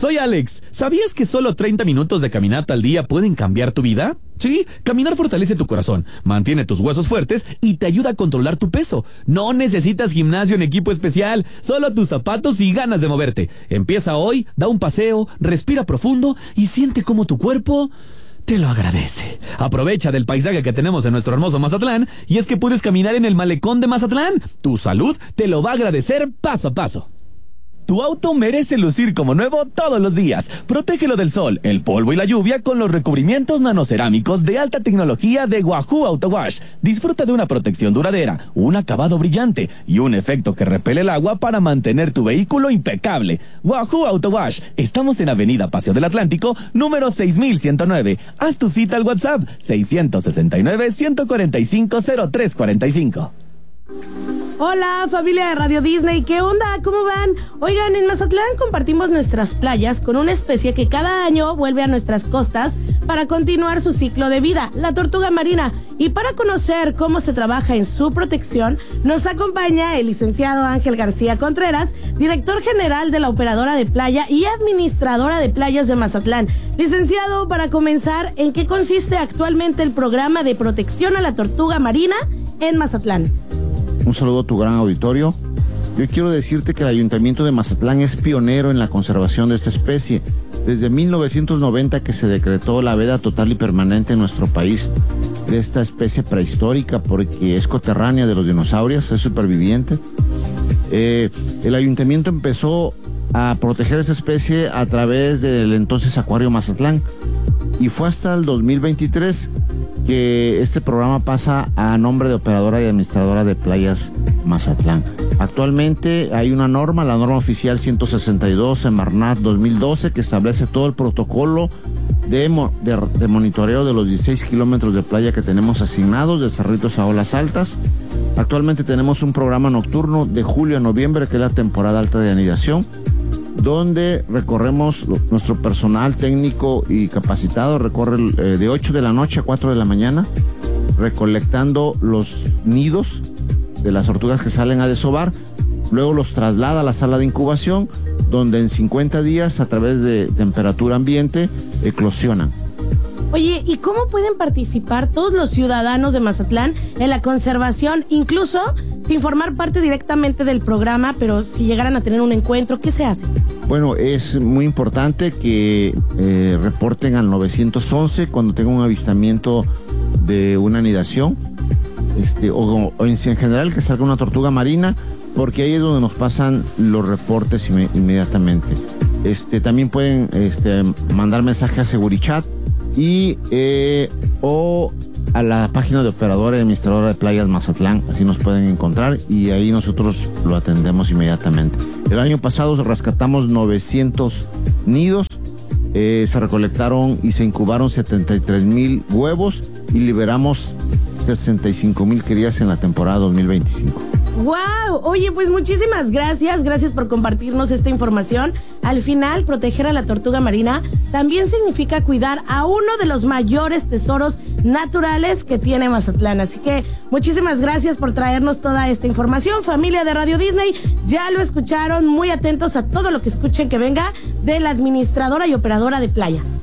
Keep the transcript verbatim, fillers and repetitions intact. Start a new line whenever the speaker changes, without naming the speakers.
soy Alex. ¿Sabías que solo treinta minutos de caminata al día pueden cambiar tu vida? Sí, caminar fortalece tu corazón, mantiene tus huesos fuertes y te ayuda a controlar tu peso. No necesitas gimnasio en equipo especial, solo tus zapatos y ganas de moverte. Empieza hoy, da un paseo, respira profundo y siente cómo tu cuerpo te lo agradece. Aprovecha del paisaje que tenemos en nuestro hermoso Mazatlán y es que puedes caminar en el malecón de Mazatlán. Tu salud te lo va a agradecer paso a paso. Tu auto merece lucir como nuevo todos los días. Protégelo del sol, el polvo y la lluvia con los recubrimientos nanocerámicos de alta tecnología de Wahoo Auto Wash. Disfruta de una protección duradera, un acabado brillante y un efecto que repele el agua para mantener tu vehículo impecable. Wahoo Auto Wash. Estamos en Avenida Paseo del Atlántico, número seis mil ciento nueve. Haz tu cita al WhatsApp seiscientos sesenta y nueve, ciento cuarenta y cinco, cero tres cuarenta y cinco.
Hola, familia de Radio Disney, ¿qué onda? ¿Cómo van? Oigan, en Mazatlán compartimos nuestras playas con una especie que cada año vuelve a nuestras costas para continuar su ciclo de vida, la tortuga marina. Y para conocer cómo se trabaja en su protección, nos acompaña el licenciado Ángel García Contreras, director general de la operadora de playa y administradora de playas de Mazatlán. Licenciado, para comenzar, ¿en qué consiste actualmente el programa de protección a la tortuga marina en Mazatlán?
Un saludo a tu gran auditorio. Yo quiero decirte que el Ayuntamiento de Mazatlán es pionero en la conservación de esta especie. Desde mil novecientos noventa que se decretó la veda total y permanente en nuestro país de esta especie prehistórica porque es coterránea de los dinosaurios, es superviviente. Eh, el Ayuntamiento empezó a proteger esa especie a través del entonces Acuario Mazatlán y fue hasta el dos mil veintitrés que este programa pasa a nombre de operadora y administradora de playas Mazatlán. Actualmente hay una norma, la norma oficial ciento sesenta y dos Semarnat dos mil doce, que establece todo el protocolo de, de, de monitoreo de los dieciséis kilómetros de playa que tenemos asignados, de Cerritos a Olas Altas. Actualmente tenemos un programa nocturno de julio a noviembre, que es la temporada alta de anidación, donde recorremos, nuestro personal técnico y capacitado recorre eh, de ocho de la noche a cuatro de la mañana, recolectando los nidos de las tortugas que salen a desovar, luego los traslada a la sala de incubación, donde en cincuenta días, a través de temperatura ambiente, eclosionan.
Oye, ¿y cómo pueden participar todos los ciudadanos de Mazatlán en la conservación, incluso sin formar parte directamente del programa, pero si llegaran a tener un encuentro, qué se hace?
Bueno, es muy importante que eh, reporten al nueve once cuando tengan un avistamiento de una anidación, este, o, o en, en general que salga una tortuga marina, porque ahí es donde nos pasan los reportes inme- inmediatamente. Este, también pueden este, mandar mensaje a Segurichat y eh, o a la página de operadora y administradora de playas Mazatlán, así nos pueden encontrar y ahí nosotros lo atendemos inmediatamente. El año pasado rescatamos novecientos nidos, eh, se recolectaron y se incubaron setenta y tres mil huevos y liberamos sesenta y cinco mil crías en la temporada dos mil veinticinco.
¡Wow! Oye, pues muchísimas gracias, gracias por compartirnos esta información. Al final, proteger a la tortuga marina también significa cuidar a uno de los mayores tesoros naturales que tiene Mazatlán. Así que muchísimas gracias por traernos toda esta información, familia de Radio Disney. Ya lo escucharon, muy atentos a todo lo que escuchen que venga de la administradora y operadora de playas.